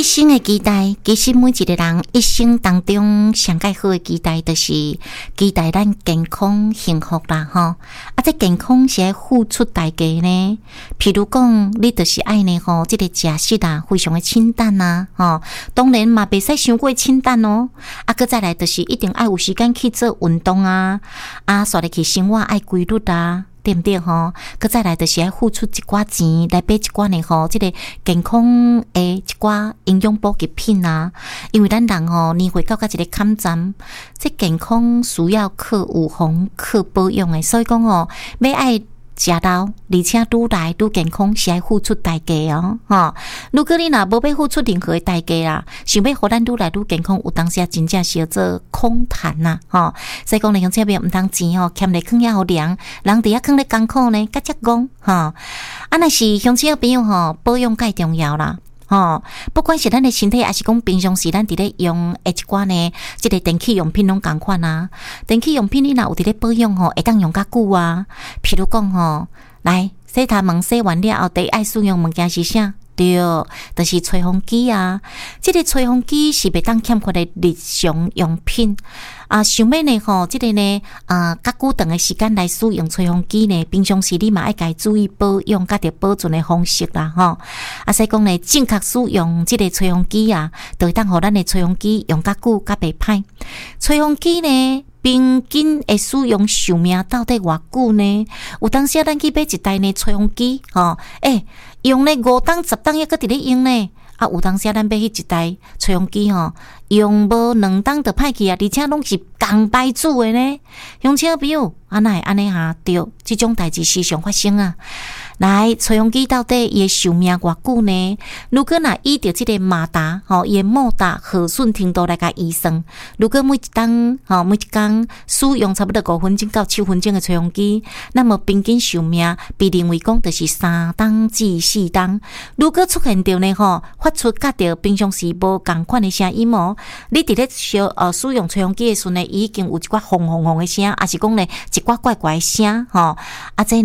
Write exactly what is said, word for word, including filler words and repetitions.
一生的期待，其实每一个人一生当中上介好的期待，就是期待咱健康幸福啦吼。啊，这健康是要付出代价呢。譬如讲，你就是爱呢吼，这个食食啊，非常的清淡啊，吼。当然嘛，袂使伤过清淡哦。啊，搁再来就是一定爱有时间去做运动啊，啊，煞入去生活爱规律啊。对不对吼？佮再来就是要付出一寡钱来买一寡呢吼，这个健康诶一寡营养补给品啊。因为咱人吼年岁到到一个坎站，这健康需要靠有防靠保养诶，所以讲吼要爱食到，而且愈来愈健康是要付出代价哦，吼。如果你若无要付出任何的代价啦，想要互咱愈来愈健康，有当时真正是要做空谈呐，吼。所以讲呢，乡亲朋友毋通钱吼，欠咧囥遐好凉，人伫遐囥咧艰苦呢，甲只讲吼。啊，若是乡亲朋友吼，保养介重要啦。吼，不管是咱的身体，还是讲平常时咱伫咧用诶一寡呢，即个电器用品拢共款啊。电器用品你若有伫咧保养吼，会当用较久啊。譬如讲吼，来洗头毛洗完了后，第一爱使用物件是啥？对，就是吹风机啊。即个吹风机是袂当欠缺的日常用品啊。想要呢吼，即个呢啊，较久长的时间来使用吹风机呢，平常时你嘛爱家注意保养甲着保存的方式啦吼。啊，所以讲呢，正确使用即个吹风机啊，就会当互咱的吹风机用较久甲袂歹。吹风机呢，平均的使用寿命到底偌久呢？有当时咱去买一台呢吹风机吼，诶、欸。用咧五档十档抑搁伫咧用呢，啊有当时咱买迄一台吹风机吼，用无两档就歹去啊，而且拢是共牌子诶呢。乡亲朋友，安那会安尼哈？对，即种代志时常发生啊。来，吹风机到底伊诶寿命偌久呢？如果若依照即个马达吼，伊诶摩达耗损程度来甲计算，如果每一档吼每一工使用差不多五分钟到七分钟诶吹风机，那么平均寿命被认为讲就是三档至四档。如果出现着呢吼，发出甲着平常时无共款诶声音哦，你伫咧使呃使用吹风机诶时阵呢，已经有一寡轰轰轰诶声，还是讲呢一寡怪怪诶声吼，啊这。